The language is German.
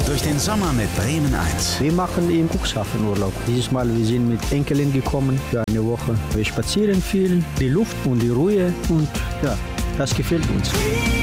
durch den Sommer mit Bremen 1. Wir machen in Cuxhaven Urlaub. Dieses Mal wir sind mit Enkelin gekommen für eine Woche. Wir spazieren viel, die Luft und die Ruhe und ja, das gefällt uns.